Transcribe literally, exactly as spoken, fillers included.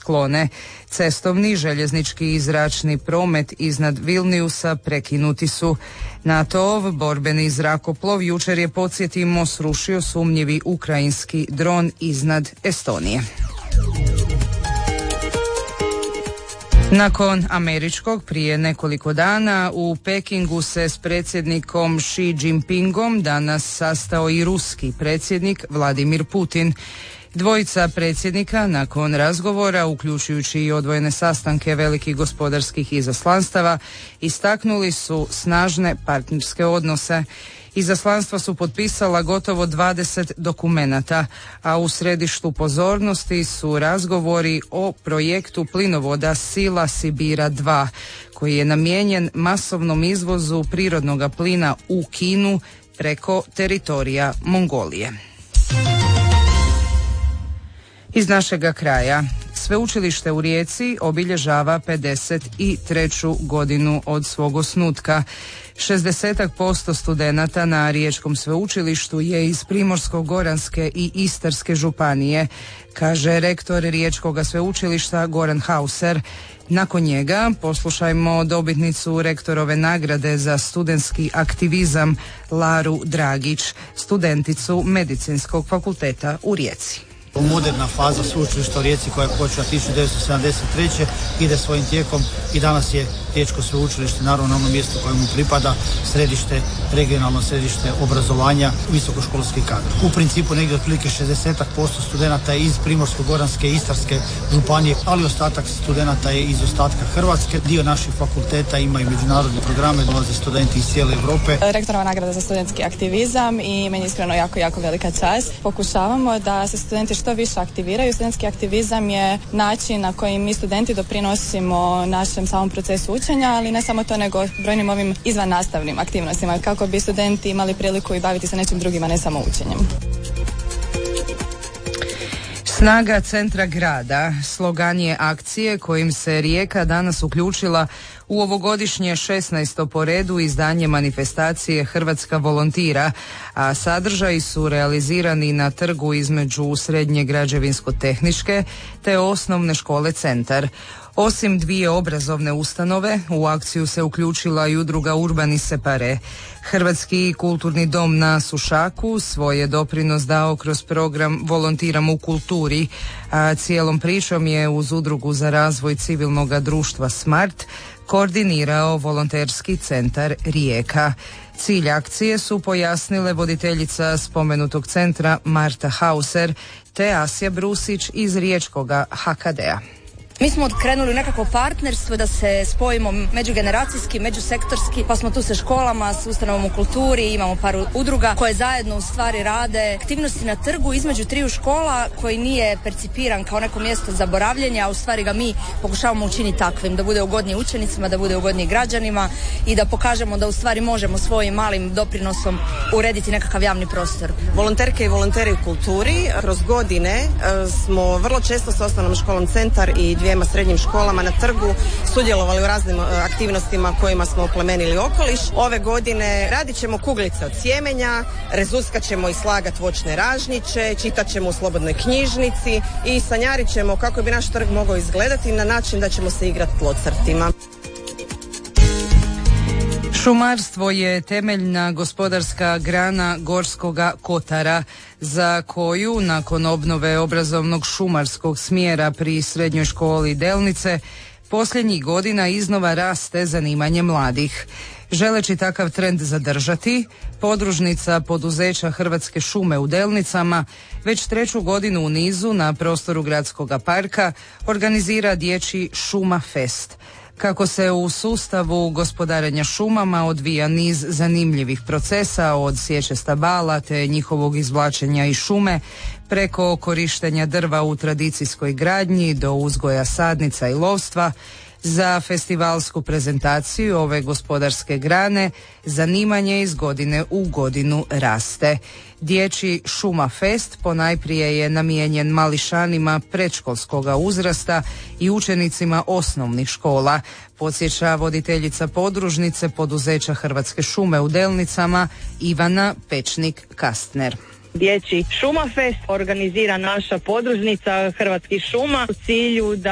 sklone. Cestovni, željeznički i zračni promet iznad Vilniusa prekinuti su. NATO-ov borbeni zrakoplov jučer je, podsjetimo, srušio sumnjivi ukrajinski dron iznad Estonije. Nakon američkog prije nekoliko dana u Pekingu se s predsjednikom Xi Jinpingom danas sastao i ruski predsjednik Vladimir Putin. Dvojica predsjednika nakon razgovora, uključujući i odvojene sastanke velikih gospodarskih izaslanstava, istaknuli su snažne partnerske odnose. Izaslanstva su potpisala gotovo dvadeset dokumenata, a u središtu pozornosti su razgovori o projektu plinovoda Sila Sibira dva, koji je namijenjen masovnom izvozu prirodnog plina u Kinu preko teritorija Mongolije. Iz našega kraja, Sveučilište u Rijeci obilježava pedeset treću godinu od svog osnutka. šezdeset posto studenata na Riječkom sveučilištu je iz Primorsko-goranske i Istarske županije, kaže rektor Riječkog sveučilišta Goran Hauser. Nakon njega poslušajmo dobitnicu rektorove nagrade za studentski aktivizam Laru Dragić, studenticu Medicinskog fakulteta u Rijeci. Moderna faza sveučilišta u Rijeci koja je počela tisuću devetsto sedamdeset treće ide svojim tijekom i danas je Riječko sveučilište naravno na onom mjestu koje mu pripada, središte, regionalno središte obrazovanja visokoškolskih kadra. U principu negdje otprilike šezdeset posto studenata je iz Primorsko-goranske i Istarske županije, ali ostatak studenata je iz ostatka Hrvatske. Dio naših fakulteta imaju međunarodne programe, dolaze studenti iz cijele Europe. Rektorova nagrada za studentski aktivizam i meni iskreno jako, jako velika čast. Pokušavamo da se studenti što više aktiviraju. Studentski aktivizam je način na koji mi studenti doprinosimo našem samom procesu učenja, ali ne samo to, nego brojnim ovim izvan nastavnim aktivnostima, kako bi studenti imali priliku i baviti se nečim drugim, a ne samo učenjem. Snaga centra grada slogan je akcije kojim se Rijeka danas uključila u ovogodišnje šesnaesto po redu izdanje manifestacije Hrvatska volontira, a sadržaji su realizirani na trgu između Srednje građevinsko-tehničke te Osnovne škole Centar. Osim dvije obrazovne ustanove, u akciju se uključila i udruga Urbani Separe. Hrvatski kulturni dom na Sušaku svoj je doprinos dao kroz program Volontiram u kulturi, a cijelom pričom je uz udrugu za razvoj civilnog društva Smart koordinirao volonterski centar Rijeka. Cilj akcije su pojasnile voditeljica spomenutog centra Marta Hauser te Asja Brusić iz Riječkoga H K D-a. Mi smo krenuli nekako partnerstvo da se spojimo međugeneracijski, međusektorski, pa smo tu sa školama, s ustanovom u kulturi, imamo par udruga koje zajedno u stvari rade aktivnosti na trgu između triju škola koji nije percipiran kao neko mjesto zaboravljenja, a u stvari ga mi pokušavamo učiniti takvim, da bude ugodniji učenicima, da bude ugodniji građanima i da pokažemo da u stvari možemo svojim malim doprinosom urediti nekakav javni prostor. Volonterke i volonteri u kulturi kroz godine smo vrlo često s Osnovnom školom Centar i dvijema srednjim školama na trgu sudjelovali u raznim aktivnostima kojima smo oplemenili okoliš. Ove godine radit ćemo kuglice od sjemenja, rezuskat ćemo i slagat voćne ražnjiće, čitat ćemo u slobodnoj knjižnici i sanjarit ćemo kako bi naš trg mogao izgledati na način da ćemo se igrati tlocrtima. Šumarstvo je temeljna gospodarska grana Gorskoga Kotara, za koju nakon obnove obrazovnog šumarskog smjera pri srednjoj školi Delnice posljednjih godina iznova raste zanimanje mladih. Želeći takav trend zadržati, podružnica poduzeća Hrvatske šume u Delnicama već treću godinu u nizu na prostoru gradskog parka organizira dječji Šuma Fest. Kako se u sustavu gospodarenja šumama odvija niz zanimljivih procesa od sječe stabala te njihovog izvlačenja iz šume, preko korištenja drva u tradicijskoj gradnji do uzgoja sadnica i lovstva, za festivalsku prezentaciju ove gospodarske grane zanimanje iz godine u godinu raste. Dječji Šuma Fest ponajprije je namijenjen mališanima predškolskoga uzrasta i učenicima osnovnih škola, podsjeća voditeljica podružnice poduzeća Hrvatske šume u Delnicama Ivana Pečnik-Kastner. Dječji Šuma Fest organizira naša podružnica Hrvatskih šuma u cilju da